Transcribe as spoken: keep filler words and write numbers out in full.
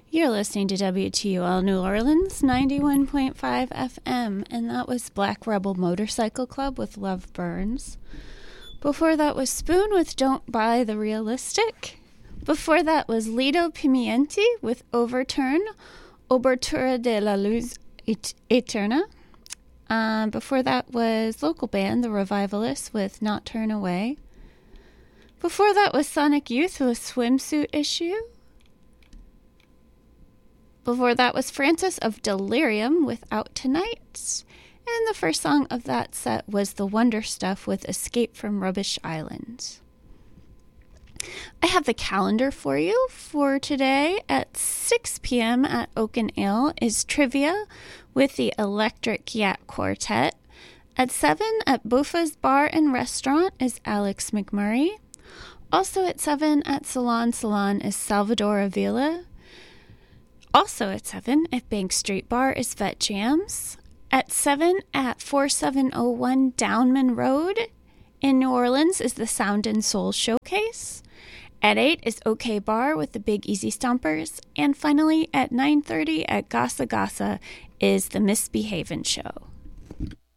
You're listening to W T U L New Orleans, ninety-one point five F M, and that was Black Rebel Motorcycle Club with Love Burns. Before that was Spoon with Don't Buy the Realistic. Before that was Lido Pimienti with Overturn, Obertura de la Luz Eterna. Um, before that was local band The Revivalists with Not Turn Away. Before that was Sonic Youth with Swimsuit Issue. Before that was Francis of Delirium with Out Tonight. And the first song of that set was The Wonder Stuff with Escape from Rubbish Island. I have the calendar for you for today. At six p.m. at Oaken Ale is trivia with the Electric Yak Quartet. At seven at Bufa's Bar and Restaurant is Alex McMurray. Also at seven at Salon Salon is Salvador Avila. Also at seven at Bank Street Bar is Vet Jams. At seven at forty-seven oh one Downman Road in New Orleans is the Sound and Soul Showcase. At eight is OK Bar with the Big Easy Stompers. And finally at nine thirty at Gasa Gasa is the Misbehavin' Show.